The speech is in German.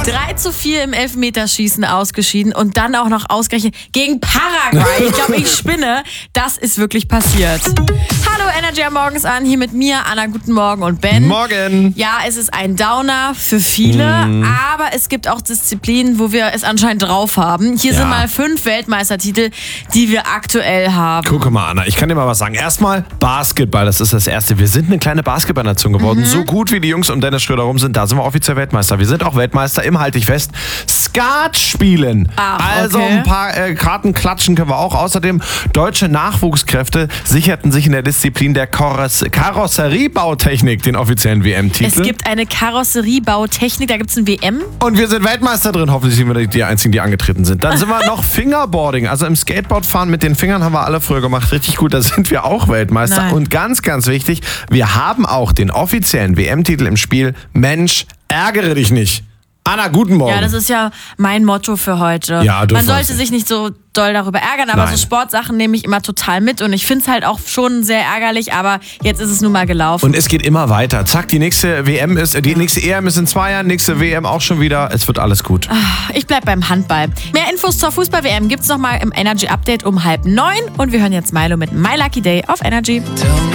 3:4 im Elfmeterschießen ausgeschieden und dann auch noch ausgerechnet gegen Paraguay. Ich glaube, ich spinne. Das ist wirklich passiert. Hallo, Energy am Morgens an. Hier mit mir, Anna, guten Morgen und Ben. Morgen. Ja, es ist ein Downer für viele, aber es gibt auch Disziplinen, wo wir es anscheinend drauf haben. Hier sind mal 5 Weltmeistertitel, die wir aktuell haben. Guck mal, Anna, ich kann dir mal was sagen. Erstmal Basketball, das ist das Erste. Wir sind eine kleine Basketballnation geworden. So gut wie die Jungs um Dennis Schröder rum sind, da sind wir offiziell Weltmeister. Wir sind auch Weltmeister im, halte ich fest, Skat spielen. Also ein paar Karten klatschen können wir auch. Außerdem, deutsche Nachwuchskräfte sicherten sich in der Disziplin der Karosseriebautechnik den offiziellen WM-Titel. Es gibt eine Karosseriebautechnik, da gibt es ein WM. Und wir sind Weltmeister drin. Hoffentlich sind wir die Einzigen, die angetreten sind. Dann sind wir noch Fingerboarding. Also im Skateboardfahren mit den Fingern haben wir alle früher gemacht. Richtig gut, da sind wir auch Weltmeister. Nein. Und ganz, ganz wichtig, wir haben auch den offiziellen WM-Titel im Spiel Mensch, ärgere dich nicht. Anna, guten Morgen. Ja, das ist ja mein Motto für heute. Ja, Man sollte sich nicht so doll darüber ärgern, aber so Sportsachen nehme ich immer total mit und ich finde es halt auch schon sehr ärgerlich, aber jetzt ist es nun mal gelaufen. Und es geht immer weiter. Zack, die nächste nächste EM ist in 2 Jahren, nächste WM auch schon wieder. Es wird alles gut. Ich bleib beim Handball. Mehr Infos zur Fußball-WM gibt's nochmal im Energy Update um 8:30 und wir hören jetzt Milo mit My Lucky Day auf Energy. Tell me